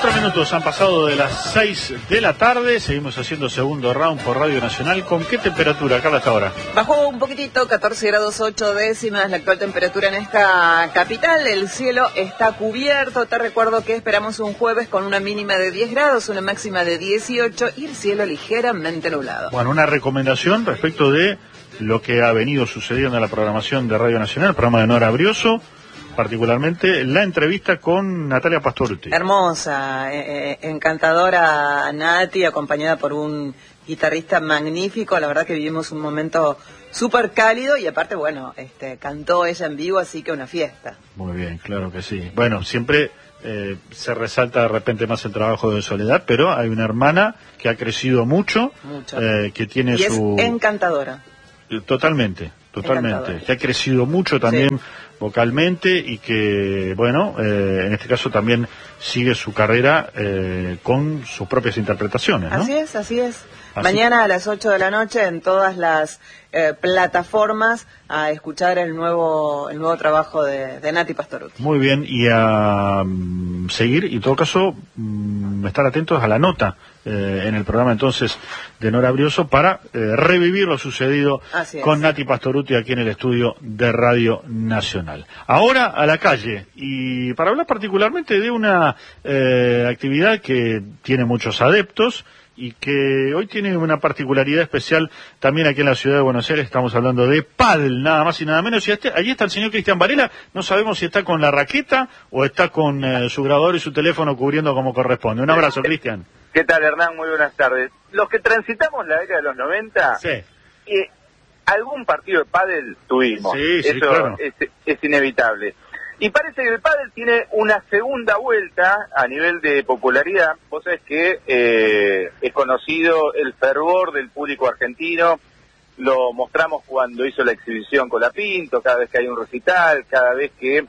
4 minutos han pasado de las 6 de la tarde, seguimos haciendo segundo round por Radio Nacional. ¿Con qué temperatura, Carla, hasta ahora? Bajó un poquitito, 14 grados 8 décimas la actual temperatura en esta capital. El cielo está cubierto. Te recuerdo que esperamos un jueves con una mínima de 10 grados, una máxima de 18 y el cielo ligeramente nublado. Bueno, una recomendación respecto de lo que ha venido sucediendo en la programación de Radio Nacional, el programa de Nora Brioso, particularmente la entrevista con Natalia Pastorutti. Hermosa, encantadora Nati, acompañada por un guitarrista magnífico. La verdad que vivimos un momento súper cálido y aparte, bueno, cantó ella en vivo, así que una fiesta. Muy bien, claro que sí. Bueno, siempre se resalta de repente más el trabajo de Soledad, pero hay una hermana que ha crecido mucho. Que tiene y su... es encantadora. Totalmente, que ha crecido mucho también, sí, vocalmente, y que, bueno, en este caso también sigue su carrera con sus propias interpretaciones, ¿no? Así es. Mañana a las 8 de la noche en todas las plataformas a escuchar el nuevo trabajo de Nati Pastorutti. Muy bien, y a seguir, y en todo caso, estar atentos a la nota en el programa entonces de Nora Brioso para revivir lo sucedido con Nati Pastorutti aquí en el estudio de Radio Nacional. Ahora a la calle, y para hablar particularmente de una actividad que tiene muchos adeptos y que hoy tiene una particularidad especial también aquí en la ciudad de Buenos Aires. Estamos hablando de pádel, nada más y nada menos. Y allí está el señor Cristian Varela. No sabemos si está con la raqueta o está con su grabador y su teléfono cubriendo como corresponde. Un abrazo, Cristian. ¿Qué tal, Hernán? Muy buenas tardes. Los que transitamos la década de los 90, sí, algún partido de pádel tuvimos. Sí, eso claro. es inevitable. Y parece que el pádel tiene una segunda vuelta a nivel de popularidad. Vos sabés que es conocido el fervor del público argentino. Lo mostramos cuando hizo la exhibición Colapinto, cada vez que hay un recital, cada vez que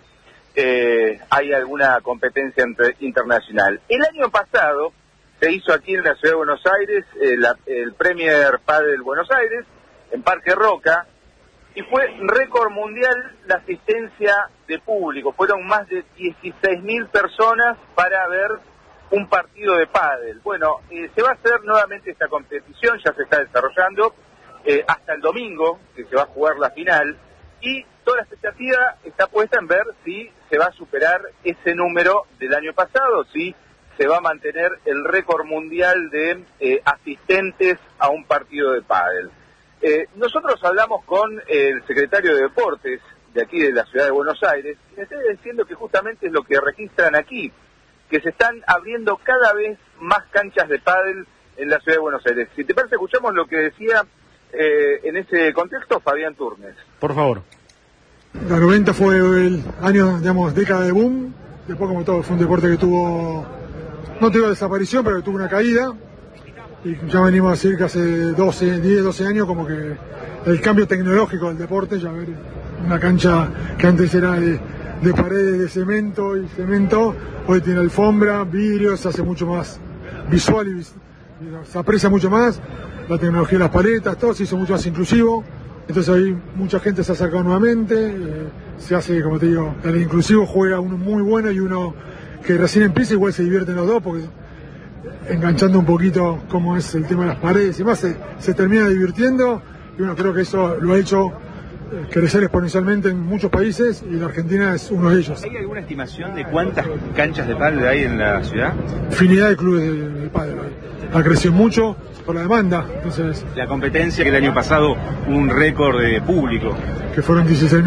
hay alguna competencia internacional. El año pasado se hizo aquí en la ciudad de Buenos Aires el Premier Padel Buenos Aires, en Parque Roca, y fue récord mundial la asistencia de público. Fueron más de 16.000 personas para ver un partido de pádel. Bueno, se va a hacer nuevamente esta competición, ya se está desarrollando, hasta el domingo, que se va a jugar la final, y toda la expectativa está puesta en ver si se va a superar ese número del año pasado, si se va a mantener el récord mundial de asistentes a un partido de pádel. Nosotros hablamos con el secretario de Deportes de aquí de la ciudad de Buenos Aires y me está diciendo que justamente es lo que registran aquí, que se están abriendo cada vez más canchas de pádel en la ciudad de Buenos Aires. Si te parece, escuchamos lo que decía en ese contexto Fabián Turnes. Por favor. La 90 fue el año, digamos, década de boom. Después, como todo, fue un deporte que tuvo, no tuvo desaparición, pero que tuvo una caída. Y ya venimos a decir que hace 10, 12 años como que el cambio tecnológico del deporte, ya ver una cancha que antes era de paredes de cemento y cemento, hoy tiene alfombra, vidrio, se hace mucho más visual y se aprecia mucho más la tecnología de las paletas, todo se hizo mucho más inclusivo. Entonces ahí mucha gente se ha acercado nuevamente, se hace, como te digo, el inclusivo juega uno muy bueno y uno que recién empieza igual se divierten los dos porque enganchando un poquito cómo es el tema de las paredes y más, se termina divirtiendo y bueno, creo que eso lo ha hecho crecer exponencialmente en muchos países y la Argentina es uno de ellos. ¿Hay alguna estimación de cuántas canchas de pádel hay en la ciudad? Infinidad de clubes de pádel hoy. Ha crecido mucho por la demanda, entonces... La competencia que el año pasado un récord de público. Que fueron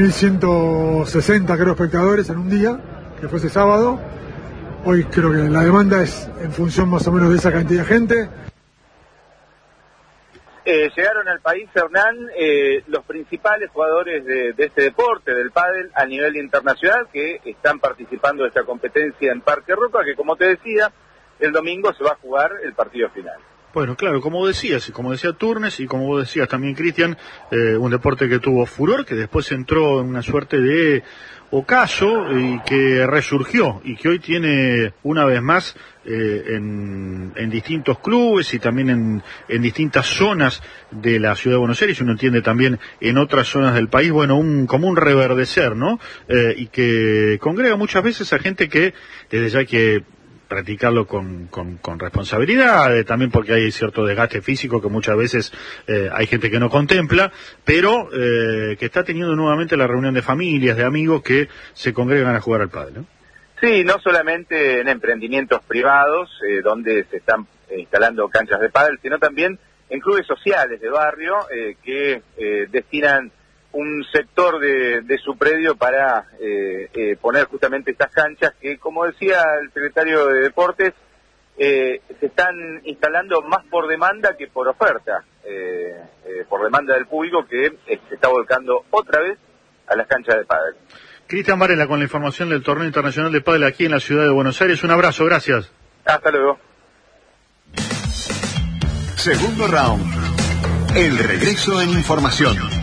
16.160 creo espectadores en un día, que fue ese sábado. Hoy creo que la demanda es en función más o menos de esa cantidad de gente. Llegaron al país, Hernán, los principales jugadores de este deporte, del pádel, a nivel internacional, que están participando de esta competencia en Parque Roca, que como te decía, el domingo se va a jugar el partido final. Bueno, claro, como decías, y como decía Turnes, y como vos decías también, Cristian, un deporte que tuvo furor, que después entró en una suerte de ocaso y que resurgió, y que hoy tiene una vez más en distintos clubes y también en distintas zonas de la ciudad de Buenos Aires, y uno entiende también en otras zonas del país, bueno, como un reverdecer, ¿no? Y que congrega muchas veces a gente que, desde ya que practicarlo con responsabilidad, también porque hay cierto desgaste físico que muchas veces hay gente que no contempla, pero que está teniendo nuevamente la reunión de familias, de amigos que se congregan a jugar al pádel, ¿no? Sí, no solamente en emprendimientos privados, donde se están instalando canchas de pádel, sino también en clubes sociales de barrio que destinan un sector de su predio para poner justamente estas canchas que, como decía el secretario de Deportes, se están instalando más por demanda que por oferta, por demanda del público que se está volcando otra vez a las canchas de pádel. Cristian Varela con la información del Torneo Internacional de Pádel aquí en la ciudad de Buenos Aires. Un abrazo, gracias. Hasta luego. Segundo round. El regreso en información.